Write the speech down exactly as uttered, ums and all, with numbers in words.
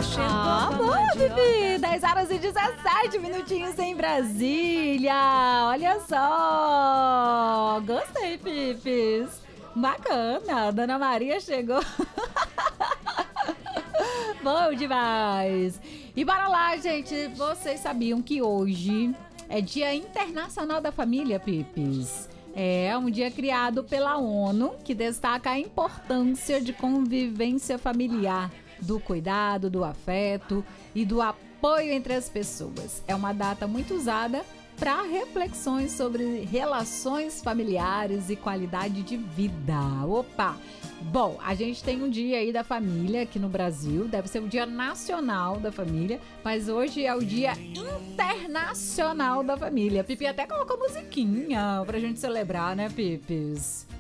chegou Ah, com a boa, mandioca. Pipi! dez horas e dezessete minutinhos em Brasília. Olha só. Gostei, Pipis. Bacana. Dona Maria chegou. Bom demais. E bora lá, gente. Vocês sabiam que hoje é Dia Internacional da Família, Pipis? É um dia criado pela ONU que destaca a importância de convivência familiar, do cuidado, do afeto e do apoio entre as pessoas. É uma data muito usada para reflexões sobre relações familiares e qualidade de vida. Opa! Bom, a gente tem um dia aí da família aqui no Brasil, deve ser o Dia Nacional da Família, mas hoje é o Dia Internacional da Família. Pipi até colocou musiquinha pra gente celebrar, né, Pipis?